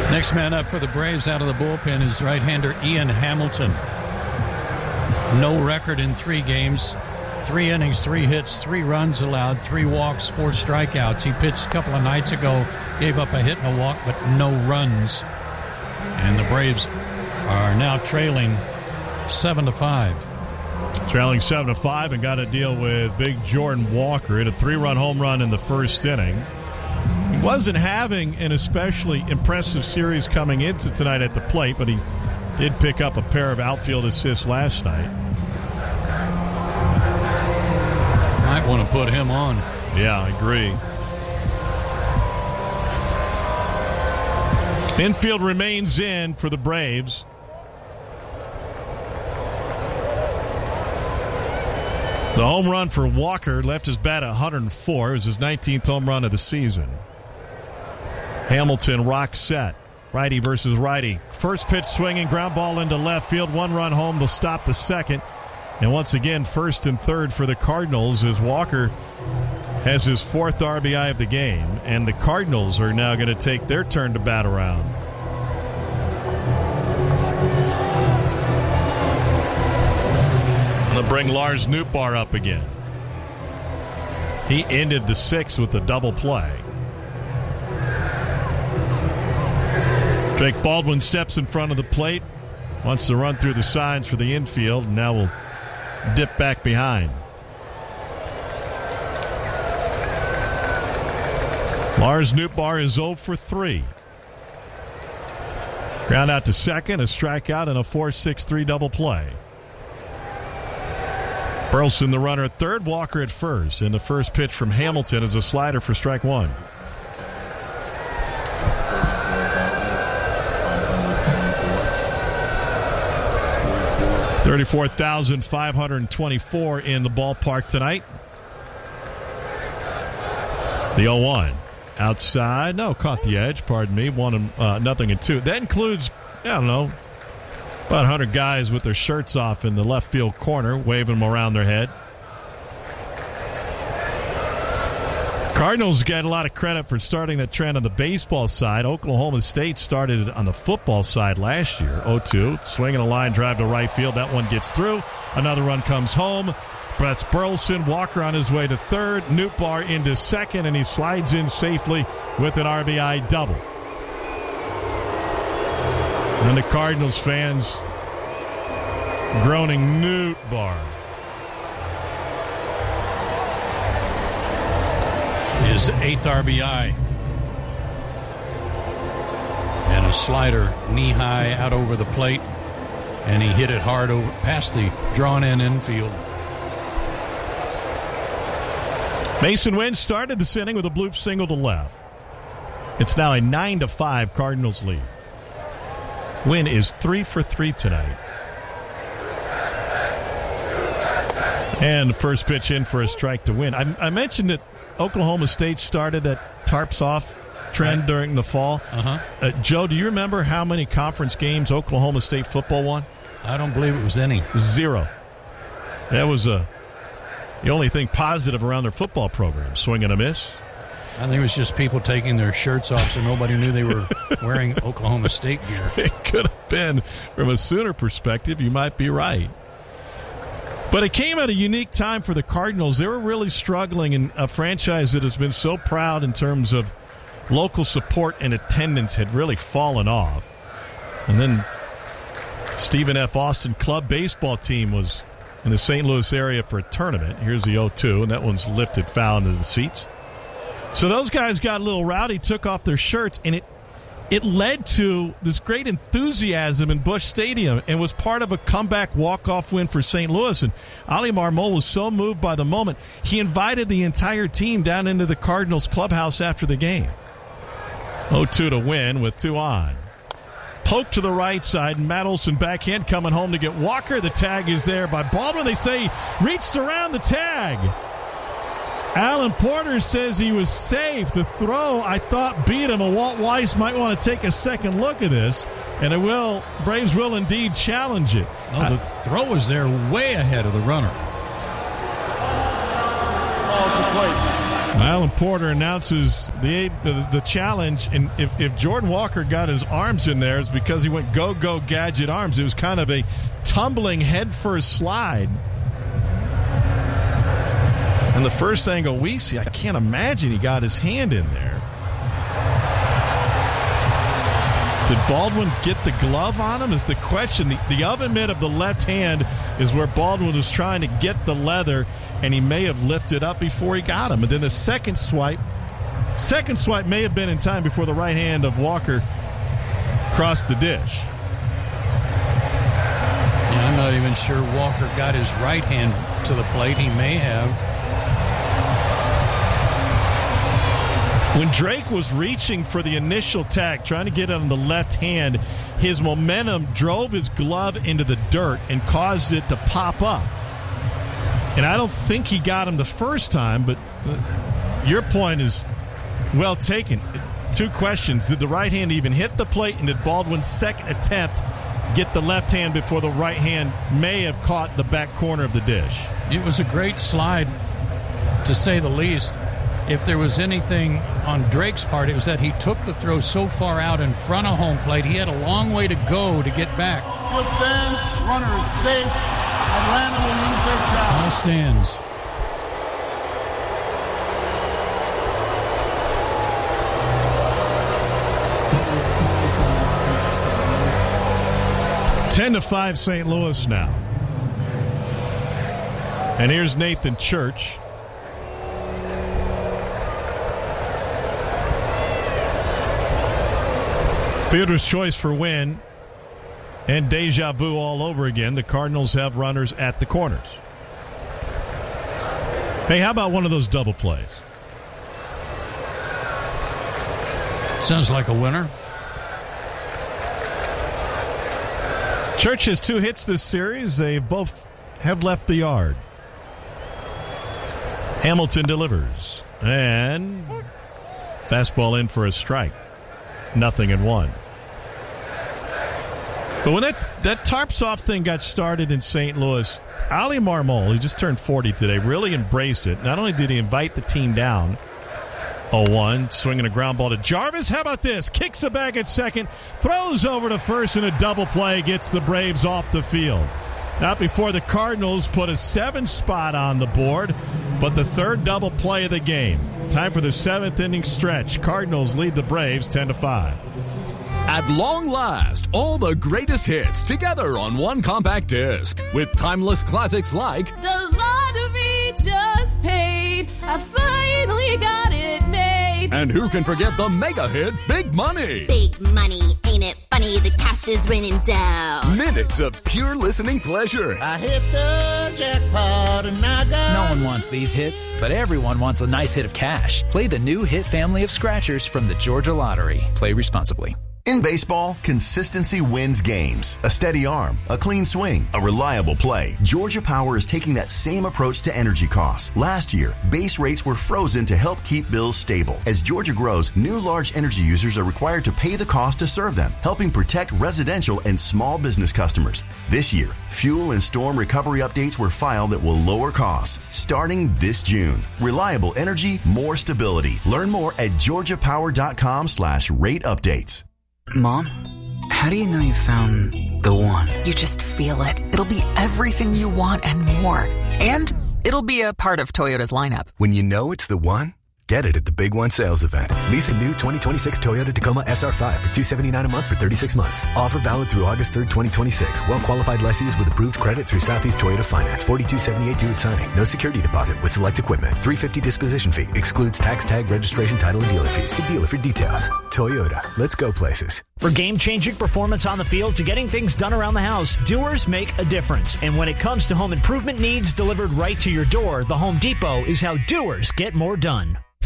Next man up for the Braves out of the bullpen is right-hander Ian Hamilton. No record in 3 games. 3 innings, 3 hits, 3 runs allowed, 3 walks, 4 strikeouts. He pitched a couple of nights ago, gave up a hit and a walk, but no runs. And the Braves are now trailing 7-5. Trailing 7-5 and got to deal with big Jordan Walker. Hit a 3-run home run in the first inning. He wasn't having an especially impressive series coming into tonight at the plate, but he did pick up a pair of outfield assists last night. Might want to put him on. Yeah, I agree. Infield remains in for the Braves. The home run for Walker left his bat at 104. It was his 19th home run of the season. Hamilton rock set. Righty versus righty. First pitch swinging, ground ball into left field. 1 run home. They'll stop the second. And once again, first and third for the Cardinals as Walker has his 4th RBI of the game. And the Cardinals are now going to take their turn to bat around. I'm going to bring Lars Nootbaar up again. He ended the 6th with a double play. Drake Baldwin steps in front of the plate. Wants to run through the signs for the infield. And now we'll dip back behind. Lars Nootbaar is 0 for 3. Ground out to second, a strikeout, and a 4-6-3 double play. Burleson the runner at third, Walker at first. And the first pitch from Hamilton is a slider for strike 1. $34,524 in the ballpark tonight. The 0-1. Outside. No, caught the edge. Pardon me. 1-0. That includes, about 100 guys with their shirts off in the left field corner, waving them around their head. Cardinals get a lot of credit for starting that trend on the baseball side. Oklahoma State started it on the football side last year. 0-2. Swinging a line drive to right field. That one gets through. Another run comes home. That's Burleson. Walker on his way to third. Nootbaar into second, and he slides in safely with an RBI double. And the Cardinals fans groaning Nootbaar. His 8th RBI. And a slider knee-high out over the plate. And he hit it hard over past the drawn-in infield. Mason Wynn started this inning with a bloop single to left. It's now a 9-5 Cardinals lead. Wynn is 3 for 3 tonight. And the first pitch in for a strike to Wynn. I mentioned that Oklahoma State started that tarps off trend during the fall. Joe, do you remember how many conference games Oklahoma State football won? I don't believe it was any. 0. That was the only thing positive around their football program. Swing and a miss. I think it was just people taking their shirts off so nobody knew they were wearing Oklahoma State gear. It could have been. From a Sooner perspective, you might be right. But it came at a unique time for the Cardinals. They were really struggling in a franchise that has been so proud in terms of local support and attendance had really fallen off. And then Stephen F. Austin Club baseball team was in the St. Louis area for a tournament. Here's the 0-2, and that one's lifted foul into the seats. So those guys got a little rowdy, took off their shirts, and it led to this great enthusiasm in Busch Stadium and was part of a comeback walk-off win for St. Louis. And Ali Marmol was so moved by the moment, he invited the entire team down into the Cardinals clubhouse after the game. 0-2 to Win with 2 on. Poke to the right side, and Matt Olson backhand coming home to get Walker. The tag is there by Baldwin. They say he reached around the tag. Alan Porter says he was safe. The throw, I thought, beat him. Walt Weiss might want to take a second look at this, and Braves will indeed challenge it. No, the throw was there way ahead of the runner. Alan Porter announces the challenge, and if Jordan Walker got his arms in there, it's because he went go gadget arms. It was kind of a tumbling headfirst slide. And the first angle we see, I can't imagine he got his hand in there. Did Baldwin get the glove on him is the question. The oven mitt of the left hand is where Baldwin was trying to get the leather, and he may have lifted up before he got him. And then the second swipe may have been in time before the right hand of Walker crossed the dish. Yeah, I'm not even sure Walker got his right hand to the plate. He may have. When Drake was reaching for the initial tag, trying to get it on the left hand, his momentum drove his glove into the dirt and caused it to pop up. And I don't think he got him the first time, but your point is well taken. Two questions. Did the right hand even hit the plate, and did Baldwin's second attempt get the left hand before the right hand may have caught the back corner of the dish? It was a great slide, to say the least. If there was anything on Drake's part, it was that he took the throw so far out in front of home plate, he had a long way to go to get back. Field stands, runner is safe. Atlanta will use their challenge. All stands. Ten to 5 St. Louis now. And here's Nathan Church. Fielder's choice for win, and deja vu all over again. The Cardinals have runners at the corners. Hey, how about one of those double plays? Sounds like a winner. Church has 2 hits this series. They both have left the yard. Hamilton delivers. And fastball in for a strike. 0-1. But when that Tarps off thing got started in St. Louis, Ali Marmol, he just turned 40 today, really embraced it. Not only did he invite the team down 0-1, swinging a ground ball to Jarvis. How about this? Kicks a bag at second, throws over to first in a double play, gets the Braves off the field. Not before the Cardinals put a 7 spot on the board, but the third double play of the game. Time for the 7th inning stretch. Cardinals lead the Braves 10-5. At long last, all the greatest hits together on one compact disc with timeless classics like The Lottery Just Paid, I finally got it made. And who can forget the mega hit Big Money? Big money, ain't it funny? The cash is raining down. Minutes of pure listening pleasure. I hit the jackpot and I got... No one wants these hits, but everyone wants a nice hit of cash. Play the new hit family of scratchers from the Georgia Lottery. Play responsibly. In baseball, consistency wins games. A steady arm, a clean swing, a reliable play. Georgia Power is taking that same approach to energy costs. Last year, base rates were frozen to help keep bills stable. As Georgia grows, new large energy users are required to pay the cost to serve them, helping protect residential and small business customers. This year, fuel and storm recovery updates were filed that will lower costs starting this June. Reliable energy, more stability. Learn more at georgiapower.com/rate updates. Mom, how do you know you found the one? You just feel it. It'll be everything you want and more. And it'll be a part of Toyota's lineup. When you know it's the one, get it at the Big One sales event. Lease a new 2026 Toyota Tacoma SR5 for $279 a month for 36 months. Offer valid through August 3rd, 2026. Well-qualified lessees with approved credit through Southeast Toyota Finance. $42.78 due at signing. No security deposit with select equipment. $350 disposition fee. Excludes tax, tag, registration, title, and dealer fees. See dealer for details. Toyota. Let's go places. For game-changing performance on the field to getting things done around the house, Doers make a difference. And when it comes to home improvement needs delivered right to your door, the Home Depot is how doers get more done.